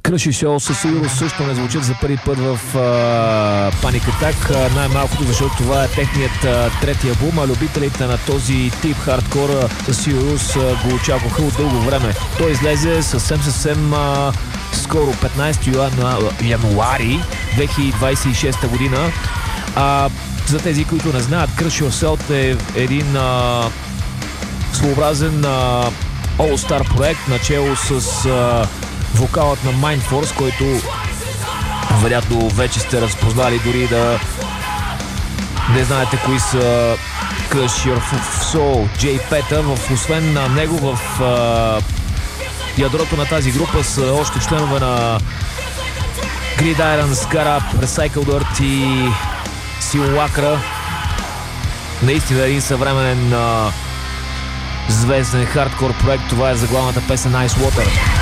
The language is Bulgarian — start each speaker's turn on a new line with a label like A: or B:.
A: Crush и Soul със сигурност също не звучат за първи път в Panic Attack, най-малкото защото това е техният трети албум, а любителите на този тип хардкор със сигурност го очакваха от дълго време. Той излезе съвсем скоро, 15 януари 2026 година. За тези, които не знаят, Crush Yourself е един своеобразен all-star проект, начало с вокалът на Mindforce, който вероятно вече сте разпознали, дори да не знаете кои са Crush Your Soul, Джей Пета. Освен на него в ядрото на тази група са още членове на Gridiron, Scarab, Recycled Earth и Simulacra. Наистина един съвременен звезден хардкор проект. Това е заглавната песен Ice Water.